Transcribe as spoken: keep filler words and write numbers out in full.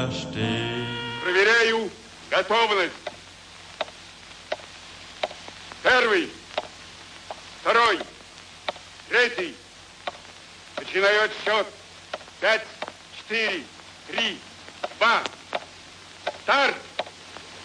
verstehen. Проверяю готовность. Первый, второй, третий. Начинаю отсчет. Пять, четыре, три, два. Старт!